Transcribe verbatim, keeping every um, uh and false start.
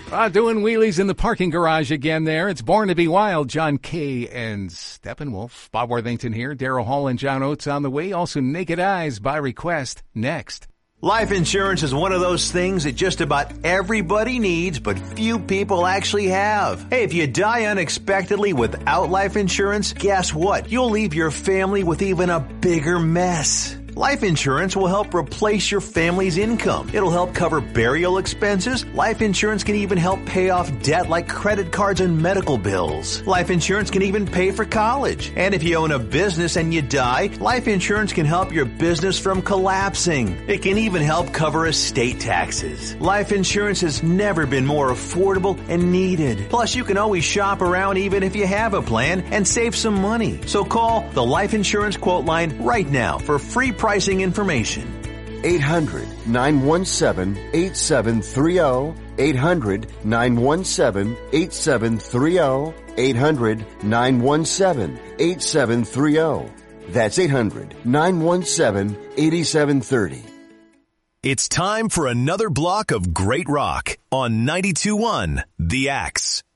Uh, doing wheelies in the parking garage again there. It's Born to be Wild, John Kay and Steppenwolf. Bob Worthington here. Daryl Hall and John Oates on the way. Also Naked Eyes by request next. Life insurance is one of those things that just about everybody needs, but few people actually have. Hey, if you die unexpectedly without life insurance, guess what? You'll leave your family with even a bigger mess. Life insurance will help replace your family's income. It'll help cover burial expenses. Life insurance can even help pay off debt like credit cards and medical bills. Life insurance can even pay for college. And if you own a business and you die, life insurance can help your business from collapsing. It can even help cover estate taxes. Life insurance has never been more affordable and needed. Plus, you can always shop around even if you have a plan and save some money. So call the Life Insurance Quote Line right now for free pricing information. eight hundred, nine one seven, eight seven three zero. eight hundred, nine one seven, eight seven three zero. eight hundred, nine one seven, eight seven three zero. That's eight hundred, nine one seven, eight seven three zero. It's time for another block of great rock on ninety-two point one The Axe.